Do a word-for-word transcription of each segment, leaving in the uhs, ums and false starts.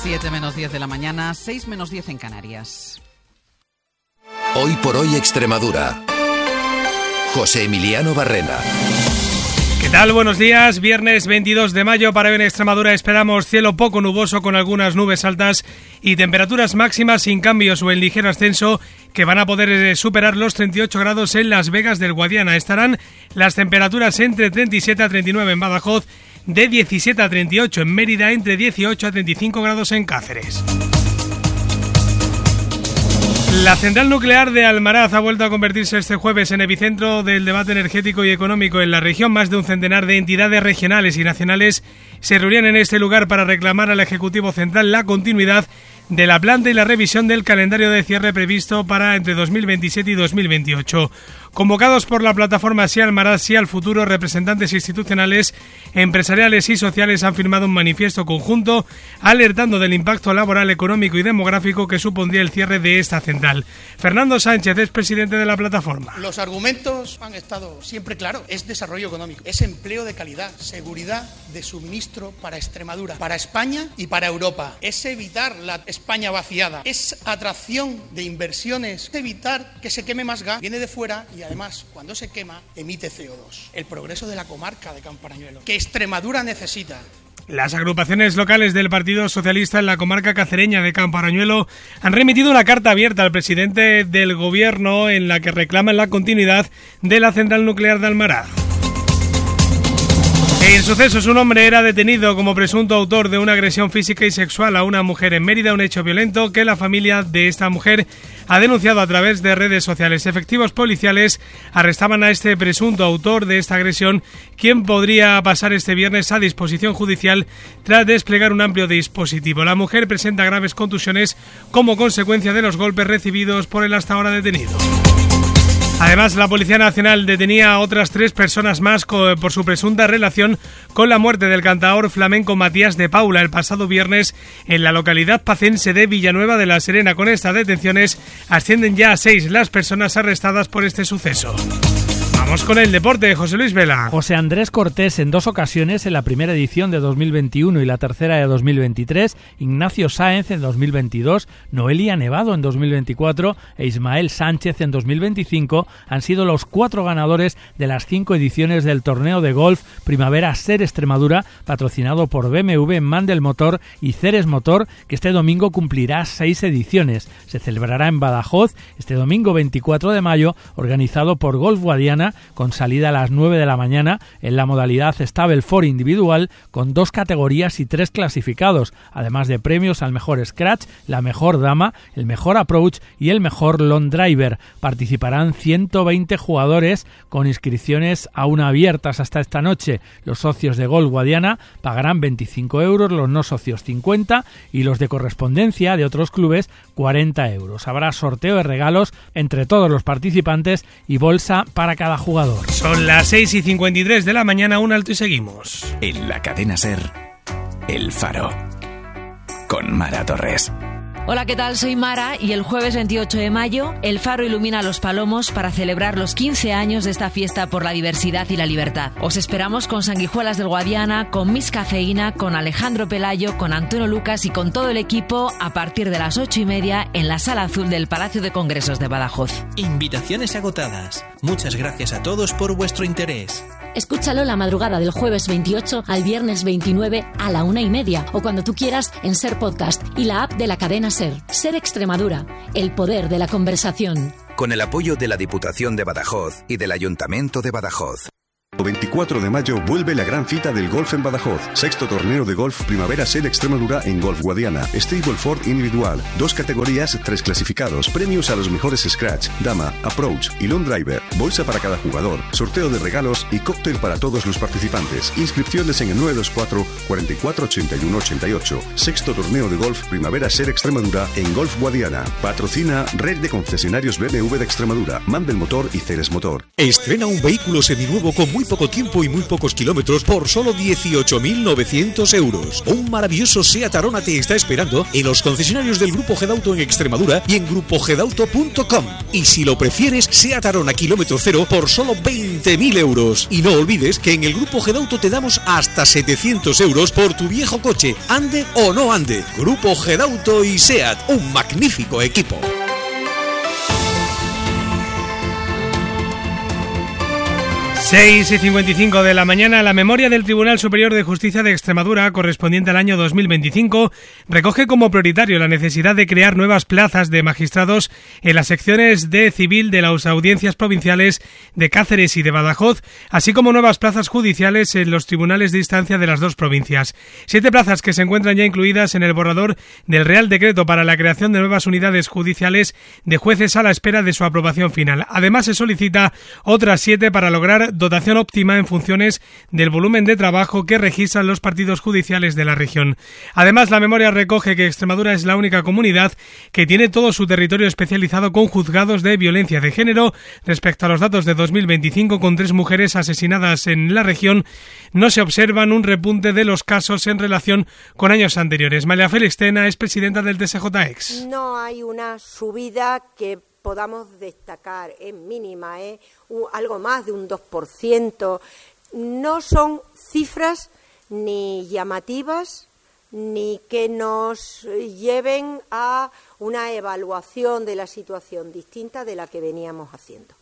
siete menos diez de la mañana, seis menos diez en Canarias. Hoy por hoy Extremadura. José Emiliano Barrena. ¿Qué tal? Buenos días. Viernes veintidós de mayo. Para hoy en Extremadura esperamos cielo poco nuboso con algunas nubes altas y temperaturas máximas sin cambios o en ligero ascenso que van a poder superar los treinta y ocho grados en Las Vegas del Guadiana. Estarán las temperaturas entre treinta y siete a treinta y nueve en Badajoz, de diecisiete a treinta y ocho en Mérida, entre dieciocho a treinta y cinco grados en Cáceres. La central nuclear de Almaraz ha vuelto a convertirse este jueves en epicentro del debate energético y económico en la región. Más de un centenar de entidades regionales y nacionales se reunían en este lugar para reclamar al Ejecutivo Central la continuidad de la planta y la revisión del calendario de cierre previsto para entre dos mil veintisiete y dos mil veintiocho. Convocados por la plataforma Sí Almaraz, Sí al Futuro, representantes institucionales, empresariales y sociales han firmado un manifiesto conjunto alertando del impacto laboral, económico y demográfico que supondría el cierre de esta central. Fernando Sánchez es presidente de la plataforma. Los argumentos han estado siempre claros. Es desarrollo económico, es empleo de calidad, seguridad de suministro para Extremadura, para España y para Europa. Es evitar la España vaciada, es atracción de inversiones, es evitar que se queme más gas, viene de fuera y además cuando se quema emite C O dos. El progreso de la comarca de Camparañuelo, que Extremadura necesita. Las agrupaciones locales del Partido Socialista en la comarca cacereña de Camparañuelo han remitido una carta abierta al presidente del Gobierno en la que reclaman la continuidad de la central nuclear de Almaraz. En sucesos, un hombre era detenido como presunto autor de una agresión física y sexual a una mujer en Mérida, un hecho violento que la familia de esta mujer ha denunciado a través de redes sociales. Efectivos policiales arrestaban a este presunto autor de esta agresión, quien podría pasar este viernes a disposición judicial tras desplegar un amplio dispositivo. La mujer presenta graves contusiones como consecuencia de los golpes recibidos por el hasta ahora detenido. Además, la Policía Nacional detenía a otras tres personas más por su presunta relación con la muerte del cantaor flamenco Matías de Paula el pasado viernes en la localidad pacense de Villanueva de la Serena. Con estas detenciones ascienden ya a seis las personas arrestadas por este suceso. Vamos con el deporte, José Luis Vela. José Andrés Cortés en dos ocasiones, en la primera edición de dos mil veintiuno y la tercera de dos mil veintitrés, Ignacio Sáenz en dos mil veintidós, Noelia Nevado en dos mil veinticuatro e Ismael Sánchez en dos mil veinticinco han sido los cuatro ganadores de las cinco ediciones del torneo de golf Primavera Ser Extremadura, patrocinado por B M W, Mandel Motor y Ceres Motor, que este domingo cumplirá seis ediciones. Se celebrará en Badajoz este domingo veinticuatro de mayo, organizado por Golf Guadiana, con salida a las nueve de la mañana en la modalidad Stable Four individual, con dos categorías y tres clasificados, además de premios al mejor scratch, la mejor dama, el mejor approach y el mejor long driver. Participarán ciento veinte jugadores con inscripciones aún abiertas hasta esta noche. Los socios de Golf Guadiana pagarán veinticinco euros, los no socios cincuenta y los de correspondencia de otros clubes cuarenta euros. Habrá sorteo de regalos entre todos los participantes y bolsa para cada jugador. Son las seis y cincuenta y tres de la mañana, un alto y seguimos. En la cadena SER, El Faro, con Mara Torres. Hola, ¿qué tal? Soy Mara y el jueves veintiocho de mayo El Faro ilumina Los Palomos para celebrar los quince años de esta fiesta por la diversidad y la libertad. Os esperamos con Sanguijuelas del Guadiana, con Miss Cafeína, con Alejandro Pelayo, con Antonio Lucas y con todo el equipo a partir de las ocho y media en la Sala Azul del Palacio de Congresos de Badajoz. Invitaciones agotadas. Muchas gracias a todos por vuestro interés. Escúchalo la madrugada del jueves veintiocho al viernes veintinueve a la una y media o cuando tú quieras en SER Podcast y la app de la cadena SER. SER Extremadura, el poder de la conversación. Con el apoyo de la Diputación de Badajoz y del Ayuntamiento de Badajoz. veinticuatro de mayo vuelve la gran cita del golf en Badajoz. Sexto torneo de golf Primavera Ser Extremadura en Golf Guadiana. Stable Ford individual. Dos categorías, tres clasificados. Premios a los mejores scratch, dama, approach y long driver. Bolsa para cada jugador. Sorteo de regalos y cóctel para todos los participantes. Inscripciones en el nueve dos cuatro, cuatro cuatro ocho uno ocho ocho. Sexto torneo de golf Primavera Ser Extremadura en Golf Guadiana. Patrocina Red de Concesionarios B M W de Extremadura, Mandel Motor y Ceres Motor. Estrena un vehículo seminuevo con muy muy poco tiempo y muy pocos kilómetros por solo dieciocho mil novecientos euros. Un maravilloso SEAT Arona te está esperando en los concesionarios del Grupo Gedauto en Extremadura y en grupo gedauto punto com. Y si lo prefieres, SEAT Arona kilómetro cero por solo veinte mil euros. Y no olvides que en el Grupo Gedauto te damos hasta setecientos euros por tu viejo coche, ande o no ande. Grupo Gedauto y SEAT, un magnífico equipo. seis y cincuenta y cinco de la mañana, la memoria del Tribunal Superior de Justicia de Extremadura, correspondiente al año dos mil veinticinco, recoge como prioritario la necesidad de crear nuevas plazas de magistrados en las secciones de civil de las audiencias provinciales de Cáceres y de Badajoz, así como nuevas plazas judiciales en los tribunales de instancia de las dos provincias. Siete plazas que se encuentran ya incluidas en el borrador del Real Decreto para la creación de nuevas unidades judiciales de jueces a la espera de su aprobación final. Además, se solicita otras siete para lograr dotación óptima en funciones del volumen de trabajo que registran los partidos judiciales de la región. Además, la memoria recoge que Extremadura es la única comunidad que tiene todo su territorio especializado con juzgados de violencia de género. Respecto a los datos de dos mil veinticinco, con tres mujeres asesinadas en la región, no se observan un repunte de los casos en relación con años anteriores. María Félix Tena es presidenta del T S J Ex. No hay una subida que podamos destacar, es mínima, es un, algo más de un dos por ciento. No son cifras ni llamativas ni que nos lleven a una evaluación de la situación distinta de la que veníamos haciendo.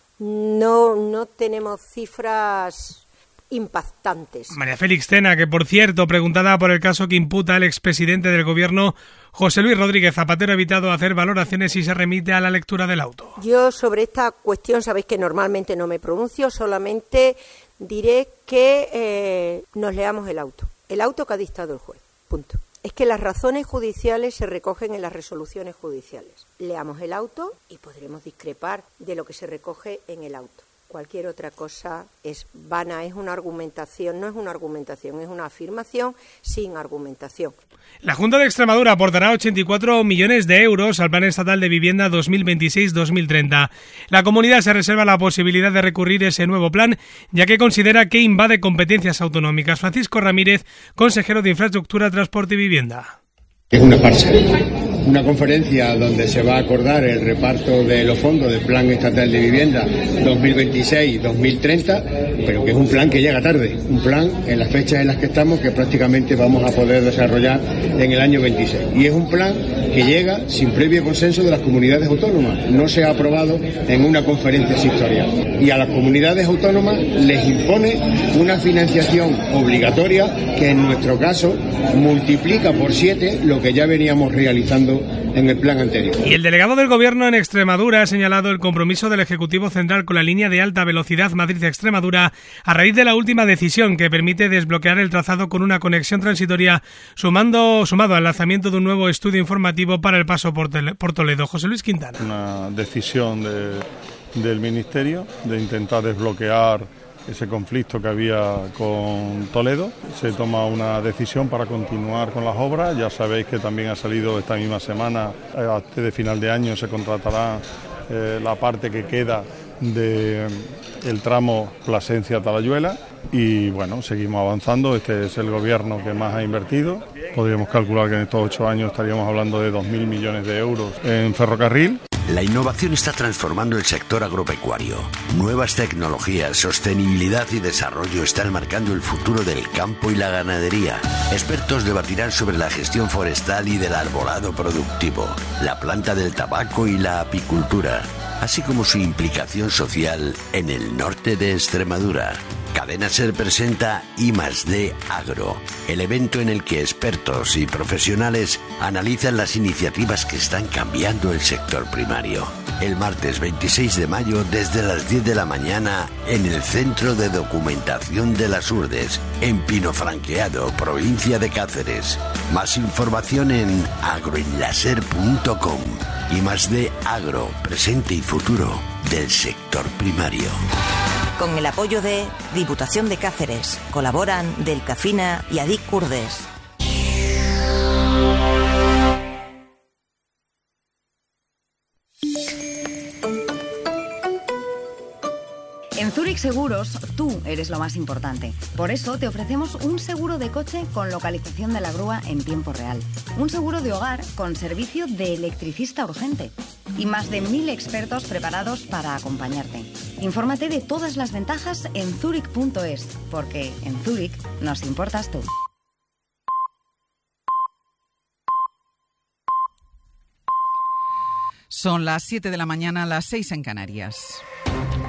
No, no tenemos cifras impactantes. María Félix Tena, que por cierto, preguntada por el caso que imputa al expresidente del Gobierno, José Luis Rodríguez Zapatero, ha evitado hacer valoraciones y se remite a la lectura del auto. Yo sobre esta cuestión sabéis que normalmente no me pronuncio, solamente diré que eh, nos leamos el auto, el auto que ha dictado el juez, punto. Es que las razones judiciales se recogen en las resoluciones judiciales. Leamos el auto y podremos discrepar de lo que se recoge en el auto. Cualquier otra cosa es vana, es una argumentación, no es una argumentación, es una afirmación sin argumentación. La Junta de Extremadura aportará ochenta y cuatro millones de euros al Plan Estatal de Vivienda dos mil veintiséis dos mil treinta. La comunidad se reserva la posibilidad de recurrir ese nuevo plan, ya que considera que invade competencias autonómicas. Francisco Ramírez, consejero de Infraestructura, Transporte y Vivienda. Es una farsa. Una conferencia donde se va a acordar el reparto de los fondos del Plan Estatal de Vivienda dos mil veintiséis dos mil treinta, pero que es un plan que llega tarde, un plan en las fechas en las que estamos que prácticamente vamos a poder desarrollar en el año veintiséis. Y es un plan que llega sin previo consenso de las comunidades autónomas, no se ha aprobado en una conferencia sectorial. Y a las comunidades autónomas les impone una financiación obligatoria que en nuestro caso multiplica por siete lo que ya veníamos realizando en el plan anterior. Y el delegado del Gobierno en Extremadura ha señalado el compromiso del Ejecutivo Central con la línea de alta velocidad Madrid-Extremadura a raíz de la última decisión que permite desbloquear el trazado con una conexión transitoria sumando, sumado al lanzamiento de un nuevo estudio informativo para el paso por, tele, por Toledo. José Luis Quintana. Una decisión de, del Ministerio de intentar desbloquear ese conflicto que había con Toledo. Se toma una decisión para continuar con las obras. Ya sabéis que también ha salido esta misma semana, eh, antes de final de año se contratará eh, la parte que queda del tramo Plasencia-Talayuela y bueno, seguimos avanzando. Este es el gobierno que más ha invertido. Podríamos calcular que en estos ocho años estaríamos hablando de dos mil millones de euros en ferrocarril. La innovación está transformando el sector agropecuario. Nuevas tecnologías, sostenibilidad y desarrollo están marcando el futuro del campo y la ganadería. Expertos debatirán sobre la gestión forestal y del arbolado productivo, la planta del tabaco y la apicultura, así como su implicación social en el norte de Extremadura. Cadena Ser presenta I más D Agro, el evento en el que expertos y profesionales analizan las iniciativas que están cambiando el sector primario. El martes veintiséis de mayo desde las diez de la mañana en el Centro de Documentación de las Urdes, en Pinofranqueado, provincia de Cáceres. Más información en agroenlaser punto com. I más D Agro, presente y futuro del sector primario. Con el apoyo de Diputación de Cáceres. Colaboran Delcafina y Adic Urdes. En Zurich Zurich Seguros, tú eres lo más importante. Por eso te ofrecemos un seguro de coche con localización de la grúa en tiempo real. Un seguro de hogar con servicio de electricista urgente. Y más de mil expertos preparados para acompañarte. Infórmate de todas las ventajas en zurich punto es, porque en Zurich nos importas tú. Son las siete de la mañana, las seis en Canarias.